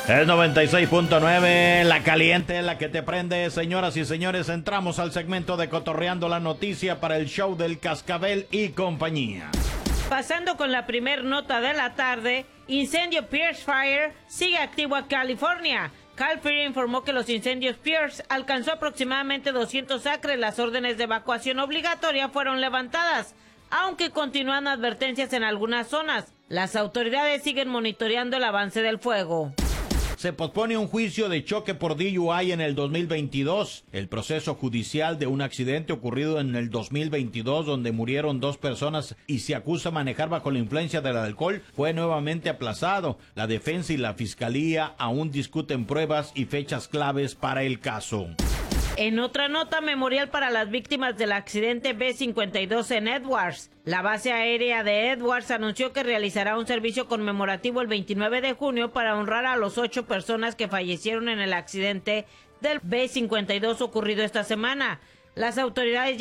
Es 96.9, la caliente, la que te prende. Señoras y señores, entramos al segmento de Cotorreando la Noticia para el show del Cascabel y compañía. Pasando con la primer nota de la tarde, incendio Pierce Fire sigue activo en California. Cal Fire informó que los incendios Pierce alcanzó aproximadamente 200 acres. Las órdenes de evacuación obligatoria fueron levantadas, aunque continúan advertencias en algunas zonas. Las autoridades siguen monitoreando el avance del fuego. Se pospone un juicio de choque por DUI en el 2022. El proceso judicial de un accidente ocurrido en el 2022 donde murieron 2 personas y se acusa manejar bajo la influencia del alcohol fue nuevamente aplazado. La defensa y la fiscalía aún discuten pruebas y fechas claves para el caso. En otra nota, memorial para las víctimas del accidente B-52 en Edwards. La base aérea de Edwards anunció que realizará un servicio conmemorativo el 29 de junio para honrar a los 8 personas que fallecieron en el accidente del B-52 ocurrido esta semana. Las autoridades